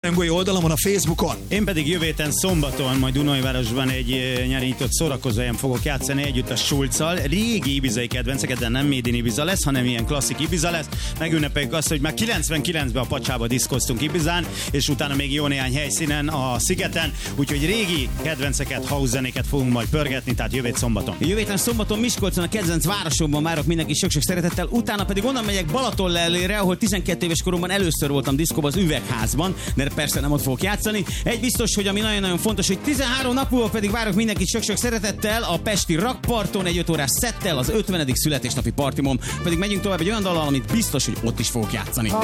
rajongói oldalamon a Facebookon. Én pedig jövő héten szombaton majd Dunajvárosban egy nyári nyitott szórakozóhelyen fogok játszani együtt a Schulzzal. Régi ibizai kedvenceket, de nem Made in Ibiza lesz, hanem ilyen klasszik Ibiza lesz. Megünnepeljük azt, hogy már 99-ben a Pacsába diszkoztunk Ibizán, és utána még jó néhány helyszínen a Szigeten, úgyhogy régi kedvenceket, house zenéket fogunk majd pörgetni, tehát jövő szombaton. Jövő héten szombaton Miskolcon, a kedvenc városomban várok mindenki sok-sok szeretettel, utána pedig onnan megyek Balatonlellére, ahol 12 éves koromban először voltam diszkóban, az Üvegházban, de persze nem ott fogok játszani. Egy biztos, hogy ami nagyon-nagyon fontos, hogy 13 nap múlva pedig várok mindenkit sok-sok szeretettel a pesti Rakparton egy 5 órás szettel, az 50. születésnapi partimon, pedig megyünk tovább egy olyan dallal, amit biztos, hogy ott is fogok játszani.